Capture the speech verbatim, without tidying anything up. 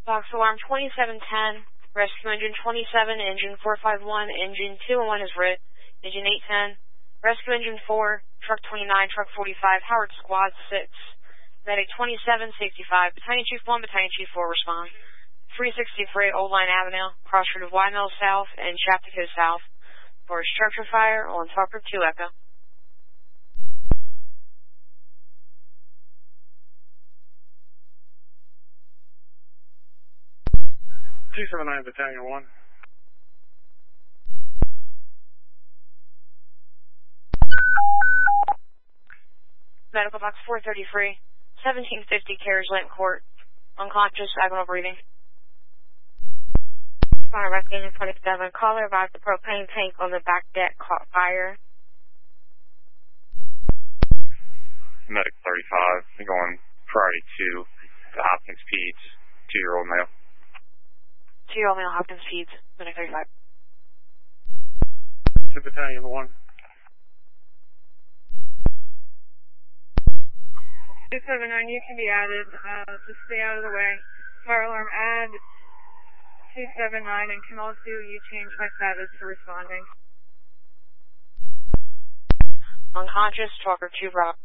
Box alarm twenty-seven ten, rescue engine twenty-seven, engine four five one, engine two oh one is writ, engine eight ten, rescue engine four, truck twenty-nine, truck forty-five, Howard Squad six, medic twenty-seven, safety five, battalion chief one, battalion chief four respond. three sixty-three Old Line Avenue, crossroad of Y Mill South and Chaptico South. For structure fire on Talker two Echo. two seven nine Battalion one. Medical box four thirty-three, seventeen fifty Carriage Lane Court. Unconscious, abdominal breathing. Fire rescue engine twenty-seven, caller about the propane tank on the back deck caught fire. Medic thirty-five, going priority two to Hopkins Peds, two-year-old male. Two-year-old male, Hopkins Peds, medic thirty-five. To Battalion one. two seven nine, you can be added. Uh, just stay out of the way. Fire alarm add two seven nine, and can also you change my status to responding. Unconscious, Talker two Rock.